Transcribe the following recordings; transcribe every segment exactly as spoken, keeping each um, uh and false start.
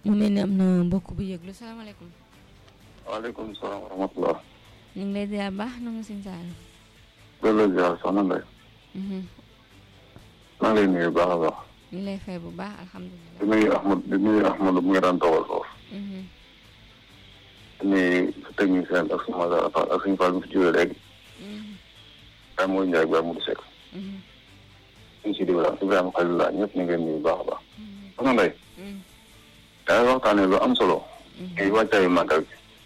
mu mel ni am na mbokk bu yëglu salaamaaleykum. waaleykum salaam wa rahmatulah. ñu ngi lay ziar baax na nga sëñ Saliou. delloo ziar soxna Ndeye. maa ngi lay nuyu baax a baax. ñu lay fay bu baax alhamdulilah. di nuyu Ahmad di nuyu Ahmad mu ngi daan toogal foofu. di nuyu sa technicien ak sama ak suñu Fall mi fi jógee léegi. Baye Modou Ndiaye Baye Modou Seck. suñu si diwaan Ibrahima Khalilullah ñëpp ñu ngi leen nuyu baax a baax. soxna Ndeye. daa waxtaanee lu am solo. ngay wàccaayu màggal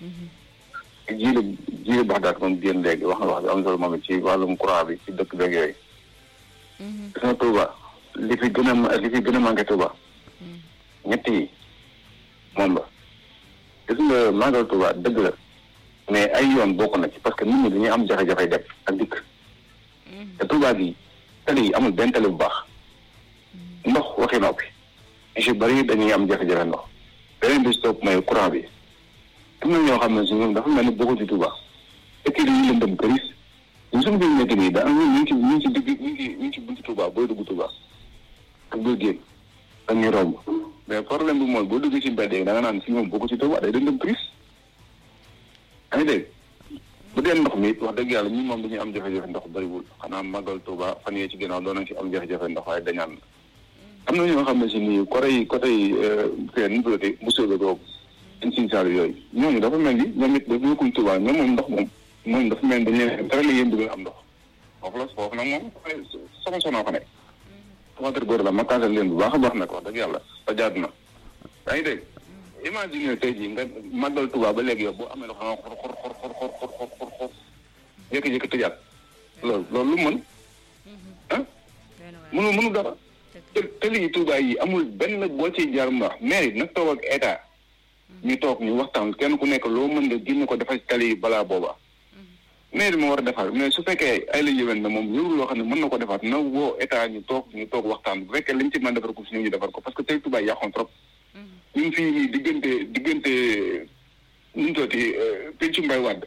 bi. jiile jiile Baxdaat moom génn léegi wax na wax bi am solo moom ci wàllum courant bi ci dëkk beeg yooyu. gis nga Touba li fi gën a li fi gën a manqué Touba. ñett yi moom la. gis nga màggal Touba dëgg la mais ay yoon bokk na ci parce que nit ñi dañuy am jafe-jafe dem ak dikk. te Touba gi tali yi amul benn tali bu baax. ndox waxi noppi. ñu si bëri dañuy am jafe-jafe ndox. beneen bi si topp mooy courant bi. am na ñoo xam ne si ñoom dafa mel ni bokkul ci Touba. dëkk yi dañuy lëndëm këris. ñun suñu biir nekk nii da am ñu ngi ci ñu ngi ci digg ñu ngi ñu ngi ci buntu Touba booy dugg Touba. ak booy génn dañuy romb. mais problème bi mooy boo duggee ci mbedd yi da nga naan si ñoom bokkul ci Touba day lëndëm këris. yaa ngi dégg bu dee ndox mi wax dëgg yàlla ñun moom dañuy am jafe-jafe ndox bëriwul xanaa màggal Touba fan yee ci ginnaaw doon nañ ci am jafe-jafe ndox waaye dañaan am na ñoo xam ne si nii côté yi côté yi fenn nu tuddati bu soobee boobu dañ siñ saal yooyu ñooñu dafa mel ni ñoom it dafa nekkuñ Touba ñoom moom ndox moom moom dafa mel ni dañ leen tere la yéen bëgg am ndox foofu la foofu nag moom sama sonoo fa nekk waa kër góor la ma kaasal leen bu baax a baax nag wax dëgg yàlla te jaadu na yaa ngi dégg imagine tey jii nga màggal Touba ba léegi yow boo amee loo xam ne xor xor xor xor xor xor xor xor xor jékki-jékki tëjaat loolu loolu lu mën ah mënu mënu dara te te lii Touba yi amul benn boo ciy jaar mu wax mairie nag toog ak état ñu toog ñu waxtaan kenn ku nekk loo mën nga génne ko defar tali yi balaa booba mairie moo war a defar mais su fekkee ay la yëwen na moom yorul loo xam ne mën na ko defar na woo état ñu toog ñu toog waxtaan bu fekkee lañ ci mën defar ko si ñu defar ko parce que tey Touba yi yàqoon trop ñun fii nii diggante diggante nuñ tooti pencu mbay wàdd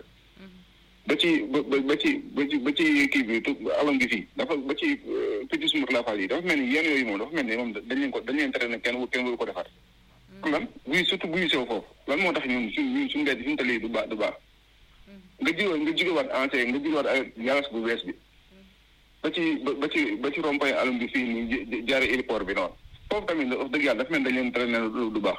ba ci ba ba ci ba ci ba ci kii bi alam gi fii dafa ba ci pencu sumat la fall yi dafa mel ni yenn yooyu moom dafa mel ni moom dañ leen ko dañ leen tere ne kenn kenn waru ko defar lan buy surtout buy sew foofu lan moo tax ñun suñ ñun suñu mbedd suñu tali du baax du baax nga jiw nga jigewaat ancien nga jigewaat ay yaras bu wees bi ba ci ba ci ba ci rond-point alam gi fii nii jaare héliport bi noonu foofu tamit wax dëgg yàlla dafa mel dañ leen tere ne du baax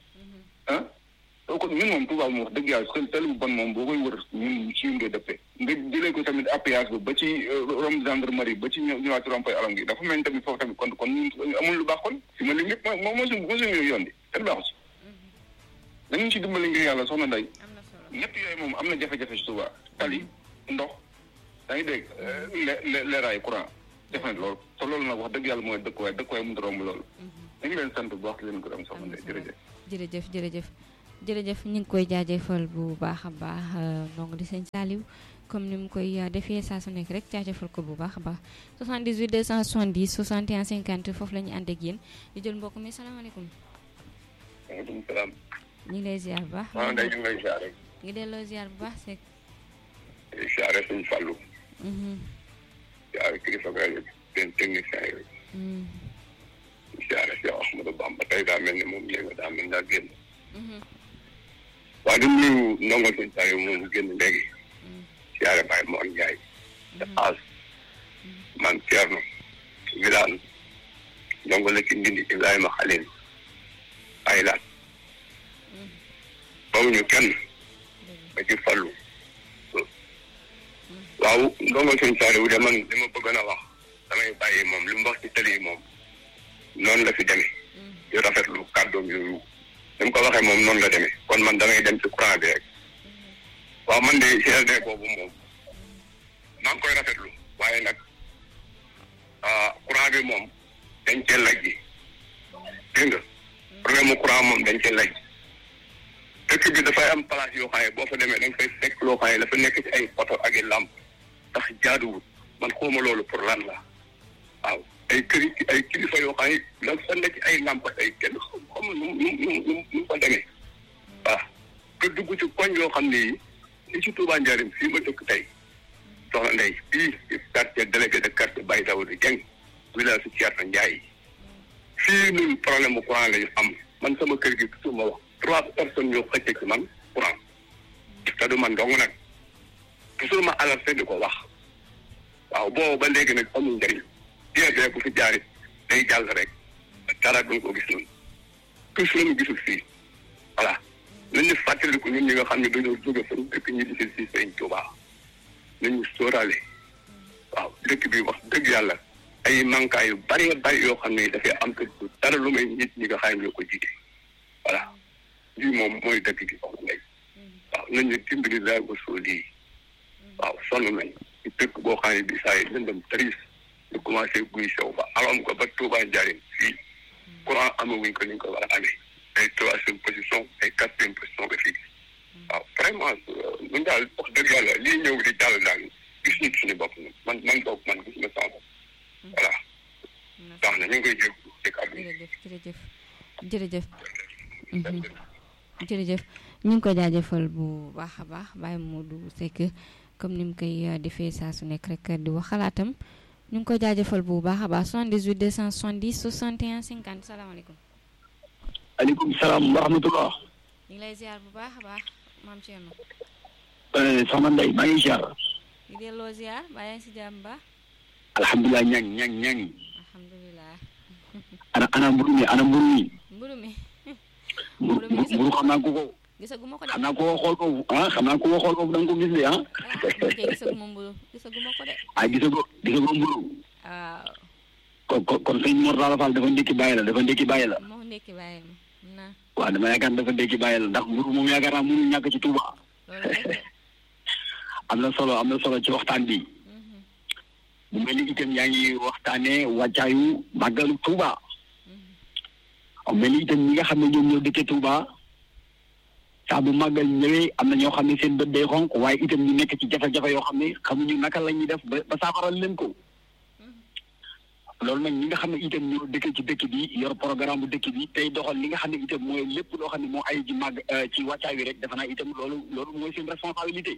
ah donc ñun moom Touba moom wax dëgg yàlla xel tali bu bon moom boo koy wër ñun suñu ngay dëppee nga jëlee ko tamit appuyage bi ba ci rom gendarmerie ba ci ñëwaat ci rond-point alam gi dafa mel ni tamit foofu tamit kon kon ñun amul lu baax kon fi ma lim lépp moo moo suñ moo suñu yoon bi kenn baaxu si dañu ci dimbali ngir yàlla soxna Ndeye ñett yooyu moom am na jafe-jafe si Touba tali ndox da ngay dégg leeraay courant def na loolu te loolu nag wax dëgg yàlla mooy dëkkuwaay dëkkuwaay mënut a romb loolu ñu ngi leen sant bu baax leen gërëm soxna Ndeye jërëjëf jërëjëf jërëjëf jërëjëf ñu ngi koy jaajëfal bu baax a baax ndongo di sëñ Saliou comme ni mu koy defee saa su nekk rek jaajëfal ko bu baax a baax soixante-dix-huit deux cent soixante-dix soixante et un cinquante foofu la ñu ànd ak yéen di jël mbokk mi salaamaaleykum. waaleykum salaam. ñu ngi lay ziar bu baax. waaw Ndeye ñu ngi lay ziar rek. ñu ngi delloo ziar bu baax Seck. ziar suñu Fallou. ziar kilifa gaal seen technicien yi. ziar Cheikh Ahmadou Bamba tey daa mel ni moom léegi daa mel daa génn. waaw di nuyu ndongo sëñ Saliou moom génn léegi. ziare Baye Mor Ndiaye. te As. man Thierno. Wilane. ndongo la ci Ndindi Ibrahima Khalil. ay laat. bawuñu kenn. ba ci Fallou. waaw ndongo sëñ Saliou de man li ma bëgg na wax damay bàyyi moom li mu wax ci tali yi moom noonu la fi demee. yu rafetlu kàddoom yooyu. ni mu ko waxee moom noonu la demee kon man damay dem ci courant bi rek waaw man de C R D boobu moom maa ngi koy rafetlu waaye nag courant bi moom dañ cee laj ji dégg nga problème mu courant moom dañ cee laj dëkk bi dafay am place yoo xam ne boo fa demee da nga fay fekk loo xam ne dafa nekk ci ay poto ak i làmp tax jaaduwul man xawma loolu pour lan la waaw ay kër ay kilifa yoo xam ne la fa nekk ci ay làmp ay kenn xam nu nu nu nu fa demee waaw nga dugg ci koñ yoo xam ne yi li ci Touba Njaarim fii ma dëkk tey soxna Ndeye fii ci quartier délégué de quartier Baye Daouda Dieng village su Thierno Ndiaye fii ñun problème bu courant la ñu am man sama kër gi toujours ma wax trois personnes ñoo xëcc ci man courant te du man dong nag toujours ma alerté di ko wax waaw boobu ba léegi nag amul njëriñ bien bien bu fi jaaree day jàll rek dara duñ ko gis noonu tous la ñu gisul fii voilà nañu fàttaliku ñun ñi nga xam ne dañoo jóge fan dëkk ñi di si si Sëriñ Tuubaa nañu sóoraale waaw dëkk bi wax dëgg yàlla ay manquant yu bari bari yoo xam ne dafay am te dara lu may nit ñi nga xam ne ñoo ko jiite voilà lii moom mooy dëkk bi wax ngay waaw nañu dimbali daal ba soo lii waaw sonn nañ ci dëkk boo xam ne bi saa yi lëndëm tëris ñu commencé guy sew ba alom ko ba Touba Njaaréem fii courant amawuñ ko ni ñu ko war a amee ay troisième position ay quatrième position ba fii waaw vraiment ñun daal wax dëgg yàlla lii ñëw di jàll daal gis ñu suñu bopp man man bopp man gis na sama bopp voilà tax na ñu ngi koy jël ci kàddu yi. jërëjëf jërëjëf jërëjëf jërëjëf ñu ngi koy jaajëfal bu baax a baax Baye Modou Seck comme ni mu koy defee saa su nekk rek di wax xalaatam ñu ngi koy jaajëfal bu baax a baax soixante-dix-huit deux cent soixante-dix soixante et un cinquante salaamaaleykum. aleykum salaam wa rahmatulah. ñu ngi lay ziar bu baax a baax maam Thierno. Soxna Ndeye maa ngi ziar. di delloo ziar baa yaa ngi si jàmm ba. alhamdulilah ñang ñang ñang. alhamdulilah. ana ana mburu mi ana mburu mi. mburu mi. mburu mburu xam naa ko ko. gisaguma ko de. xam naa ko xool foofu ah xam naa ko xool foofu da nga ko gis de ah. ah man kay gisaguma mburu gisaguma ko de. ah gisagoo gisagoo mburu. waaw. kon kon kon sëñ Mor Talla Fall dafa ndékki bàyyi la dafa ndékki bàyyi la. moo ndékki bàyyi ma. waaw dama yaakaar dafa ndékki bàyyi la ndax mburu moom yaakaar naa mënul ñàkk ci Touba. am na solo am na solo ci waxtaan bi. bu mel ni itam yaa ngi waxtaanee wàccaayu màggalu Touba. am mel ni itam ñi nga xam ne ñoom ñoo dëkkee Touba saa bu màggal ñëwee am na ñoo xam ne seen bët day xonk waaye itam ñu nekk ci jafe-jafe yoo xam ne xamuñu naka la ñuy def ba ba saafaral leen ko. loolu nag ñi nga xam ne itam ñoo dëkk ci dëkk bi yor programme bu dëkk bi tey doxal li nga xam ne itam mooy lépp loo xam ne moo ay ji màgg ci wàccaay wi rek defe naa itam loolu loolu mooy seen responsabilité.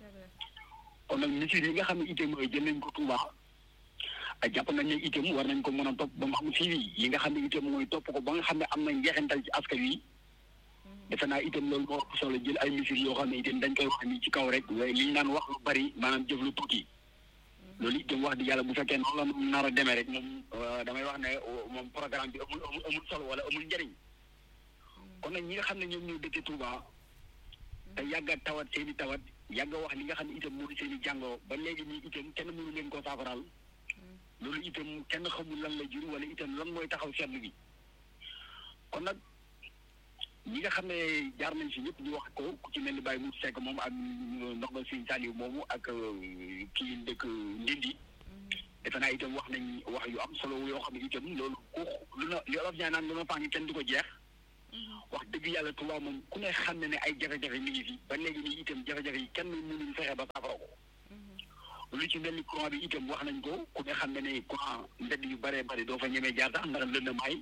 kon nag mesures yi nga xam ne itam jël nañ ko Touba jàpp nañ ne itam war nañ ko mën a topp ba mu am fii yi nga xam ne itam mooy topp ko ba nga xam ne am na njeexintal ci askan wi defe naa itam loolu moo ëpp solo jël ay mesures yoo xam ne itam dañ koy wax ni ci kaw rek waaye li ñu naan wax lu bari maanaam jëf lu tuuti loolu itam wax di yàlla bu fekkee noonu la nar a demee rek moom damay wax ne moom programme bi amul amul amul solo wala amul njëriñ kon nag ñi nga xam ne ñoom ñoo dëkkee Touba te yàgga tawat seen i tawat yàgga wax li nga xam ne itam moo di seen i jàngoo ba léegi nii itam kenn mënu leen koo saafaral loolu itam kenn xamul lan la jur wala itam lan mooy taxaw seetlu bi kon nag ñi nga xam ne jaar nañ si ñëpp ñu wax ko ku ci mel ni Baye Moussa Seck moom ak ndox ma Sëñ Saliou moomu ak kii dëkk Ndindi defe naa itam wax nañ wax yu am solo yoo xam ne itam loolu ku lu na li olof ñaa naan lu na faa ngi kenn du ko jeex wax dëgg yàlla Touba moom ku ne xam ne ne ay jafe-jafe mi ngi fi ba léegi nii itam jafe-jafe yi kenn mënuñu fexe ba saafara ko lu ci mel ni courant bi itam wax nañ ko ku ne xam ne ne courant mbedd yu bëree bëri doo fa ñemee jaar sax ndax lëndamaay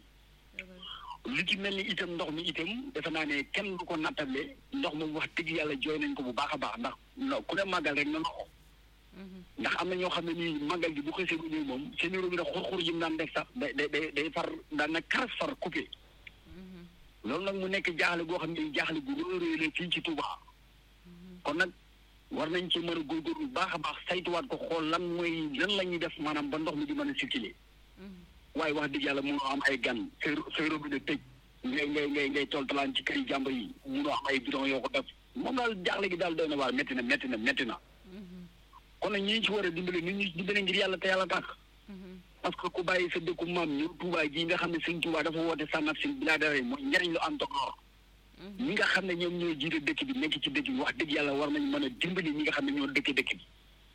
lu ci mel ni itam ndox mi itam defe naa ne kenn du ko nattable ndox moom wax dëgg yàlla jooy nañ ko bu baax a baax ndax ku ne màggal rek na ndox ndax am na ñoo xam ne nii màggal gi bu xësee bu ñëw moom seen robinet bi nag xur-xur yi mu daan def sax day day day far daan na karas far coupé loolu nag mu nekk jaaxle goo xam ne jaaxle gu réeréer la fii ci Touba kon nag war nañ ci mën a góorgóorlu bu baax a baax saytuwaat ko xool lan mooy lan la ñuy def maanaam ba ndox mi di mën a circuler waaye wax dëgg yàlla mënoo am ay gan say say robinet tëj ngay ngay ngay ngay toltalaan ci kër yi jàmbur yi mënoo am ay bidon yoo ko def moom daal jaaxle gi daal doy na waar métti na métti na métti na kon nag ñi ci war a dimbale nit ñi dimbale ngir yàlla te yàlla tax parce que ku bàyyi sa dëkku maam ñëw Touba ji nga xam ne sëñ Touba dafa woote sànnat si bilaa dara mooy njariñ lu am toog ñi nga xam ne ñoom ñoo jiite dëkk bi nekk ci dëkk bi wax dëgg yàlla war nañ mën a dimbali ñi nga xam ne ñoo dëkk dëkk bi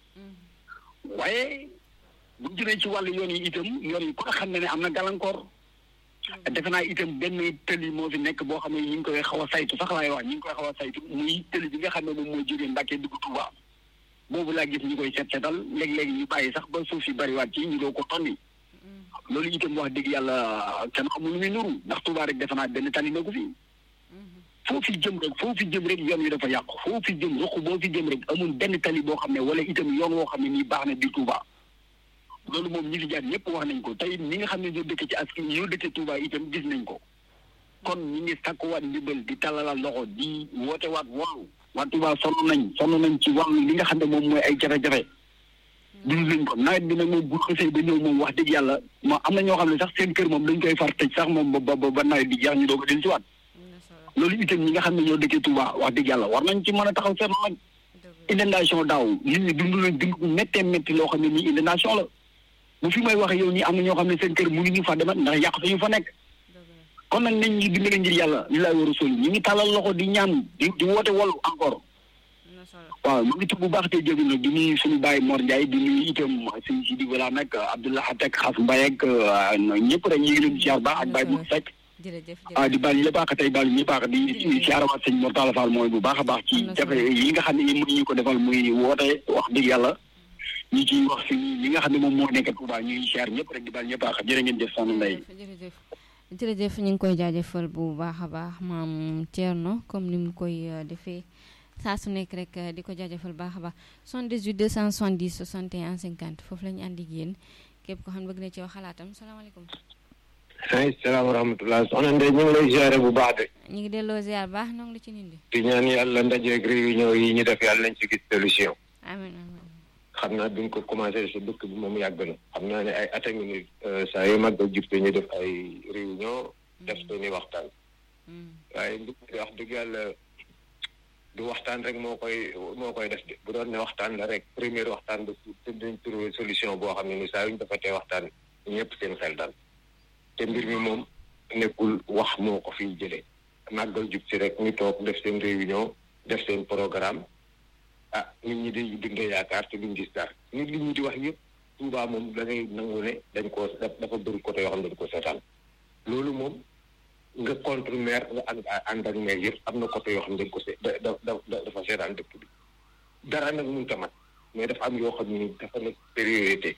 waaye bu ñu jëlee ci wàllu yoon yi itam yoon yi ku nga xam ne ne am na gàllankoor defe naa itam benn tëli moo fi nekk boo xam ne ñi ngi koy xaw a saytu sax laay wax ñi ngi koy xaw a saytu muy tëli bi nga xam ne moom mooy jógee Mbàkke dugg Touba boobu laa gis ñu koy seet seetal léeg-léegi ñu bàyyi sax ba suuf si bariwaat ci ñu doo ko tonni loolu itam wax dëgg yàlla kenn xamul lu muy nuru ndax Touba rek defe naa benn tali na ko fi foo fi jëm rek foo fi jëm rek yoon wi dafa yàqu foo fi jëm ruq boo fi jëm rek amul benn tali boo xam ne wala itam yoon woo xam ne nii baax na di Touba loolu moom ñi fi jaar ñëpp wax nañ ko tey ñi nga xam ne ñoo dëkk ci askan ñoo dëkk Touba itam gis nañ ko kon ñu ngi takkuwaat ndimbal di talalal loxo di woote waat wallu waa Touba sonn nañ sonn nañ ci wàllu li nga xam ne moom mooy ay jafe-jafe dund nañ ko nawet bi nag moom bu xësee ba ñëw moom wax dëgg yàlla moo am na ñoo xam ne sax seen kër moom dañ koy far tëj sax moom ba ba ba nawet bi jeex ñu doog a dellu si waat loolu itam ñi nga xam ne ñoo dëkkee Touba wax dëgg yàlla war nañ ci mën a taxaw seetlu nag inondation daaw nit ñi dund nañ dund bu méttee métti loo xam ne nii inondation la bu fi may waxe yow nii am na ñoo xam ne seen kër mu ngi ñu fa demat ndax yàq ñu fa nekk kon nag nañ ñi dimbale ngir yàlla li laay war a sol ñu ngi tàllal loxo di ñaan di di woote wallu encore waaw mu ngi tudd bu baax te jóge nag di nuyu suñu bàyyi Mor Ndiaye di nuyu itam suñu si di voilà nag Abdoulaye Atek Xaas Mbaye ak ñëpp rek ñu ngi leen siyaar baax ak Baye Mor Seck ah di baal ñëpp ak tey baal ñëpp ak di siyaarawaat sëñ Mor Talla Fall mooy bu baax a baax ci jafe yi nga xam ne ni mënuñu ko defal muy woote wax dëgg yàlla ñi ciy wax si li nga xam ne moom moo nekk Touba ñuy siyaar ñëpp rek di baal ñëpp ak jërë ngeen jëf soxna Ndeye jërëjëf ñu ngi koy jaajëfal bu baax a baax maam Thierno comme ni mu koy defee saa su nekk rek di ko jaajëfal baax a baax soixante-dix-huit deux cent soixante-dix soixante et un cinquante foofu la ñu ànd ak yéen képp ko xam bëgg na ci wax xalaatam salaamaaleykum. ay salaam wa rahmatulah soxna Ndeye ñu ngi lay ziare bu baax de. ñu ngi delloo ziar baax ñoo ngi la ci nindi. di ñaan yàlla ndajeeg réunion yi ñu def yàlla nañ ci gis solution. amiin amiin. xam naa bi nga ko commencé si dëkk bi moom yàgg na xam naa ne ay at a ngi ni saa yu mag a jub ñu def ay réunion def seeni waxtaan. waaye li wax dëgg yàlla du waxtaan rek moo koy moo koy def de bu doon ne waxtaan la rek première waxtaan ba te dañ trouver solution boo xam ne ni saa yu ñu defatee waxtaan ñëpp seen xel daal te mbir mi moom nekkul wax moo ko fiy jëlee màggal jub si rek ñu toog def seen réunion def seen programme ah nit ñi di dundee yaakaar te duñ gis dara nit li ñu di wax yëpp Touba moom da ngay nangu ne dañ koo dafa bëri côté yoo xam ne dañ ko seetaan loolu moom nga contre maire nga ànd ànd ak maire yëpp am na côté yoo xam ne dañ ko se da da dafa seetaan dëkk bi dara nag mënut a mat mais dafa am yoo xam ne dafa nekk priorité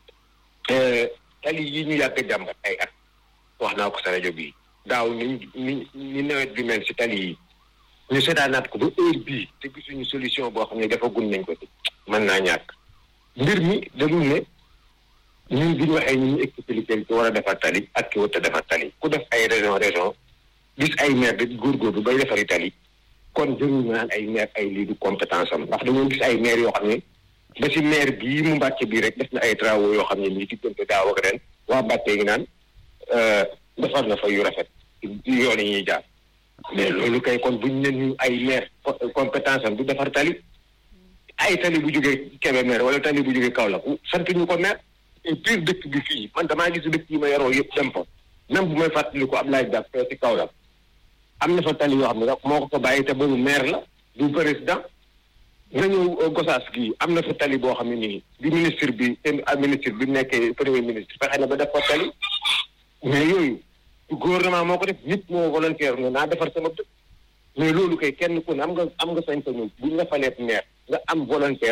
tali yi ñu yàgg a jàmbat ay at wax naa ko sa rajo bii daaw ni ni ni nawet bi mel si tali yi ñu seetaanaat ko ba heure bii te gisuñu solution boo xam ne dafa gun nañ ko ci mën naa ñàkk mbir mi dañu ne ñun bi ñu waxee ñu ñu expliqué ki war a defar tali ak ki wut a defar tali ku def ay région région gis ay maire di góorgóorlu bay defari tali kon jëruñu naan ay maire ay lii du compétence am ndax dañoo gis ay maire yoo xam ne ba si maire bii mu Mbàkke bii rek def na ay travaux yoo xam ne nii diggante daaw ak ren waa Mbàkke ngi naan defar na fa yu rafet yoon yi ñuy jaar mais loolu kay kon buñ ne ñu ay maire compétence am du defar tali ay tali bu jógee Kébémer wala tali bu jógee Kaolack sant ñu ko maire et puis dëkk bi fii man damaa gis dëkk yi ma yaroo yëpp dem fa même bu may fàttali ko Ablaye Diak fee ci Kaolack am na fa tali yoo xam ne moo ko fa bàyyi te boobu maire la du président nga ñëw Gosaas gii am na fa tali boo xam ne nii bi ministre bi ministre bi nekkee premier ministre fexe na ba def fa tali mais yooyu gouvernement moo ko def nit moo volontaire ne naa defar sama dëkk mais loolu kay kenn ku ne am nga am nga sañ-sañu buñ la faleet maire nga am volontaire